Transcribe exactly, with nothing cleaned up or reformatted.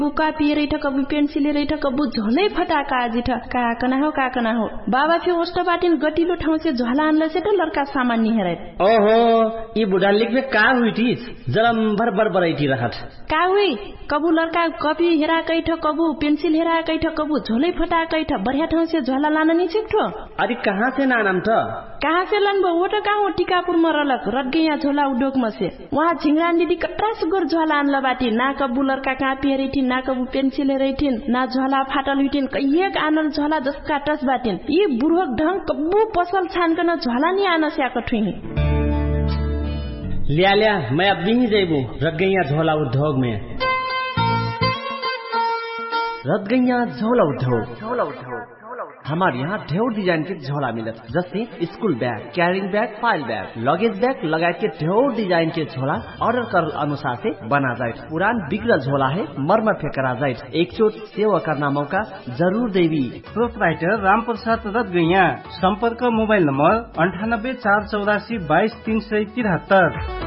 कापी रैठ कबु पेन्सिल रैठ कबु झोलै फटाका जिठ का कना हो का कना हो बाबा फि ओस्ट बाटिन गटिलो ठाउँ से झोला आनले से त लड़का सामान नि हेरै ओहो ई बुढा लेखमे का हुइटी जलम भर भर बरैटी रहत का हुइ कबु लड़का कपी हेरा कैठ कबु पेन्सिल हेरा कैठ कबु झोलै फटा कैठ बढ़िया ठाउँ से झोला लान नि छिक्ठो अरे कहाँ से नानम त कहाँ से लन बो ओटा कहाँ हो टिकापुर मरलक रटगे यहाँ झोला उडोक मसे वहाँ झिंगरान दिदी कट्रा सुगर झोला आनला बाटी ना कबु लड़का कहाँ पेरिथिन ना कबु पेन्सिल हेरैथिन ना झोला फाटल हुइथिन कहिएक आनल झोला जसका टस बाटिन यी बुढोक ढंग कबु पसल छानकन झोला नि आन स्याक ठुही लिया लिया मैं अब भी जैबू रटगैया झोला उद्योग में रटगैया झोला उद्योग झोला उद्योग हमारे यहाँ ढेर डिजाइन के झोला मिलत जैसे school bag carrying bag file bag luggage bag लगाए के ढेर डिजाइन के झोला ऑर्डर कर अनुसार से बना जाए पुरान बिगड़ा झोला है मरम्मत करा जाए एक चोट सेवा करना मौका जरूर देवी प्रोपराइटर राम प्रसाद रटगैया संपर्क मोबाइल नंबर अंठानब्बे चार चौरासी बाईस तीन सौ तिहत्तर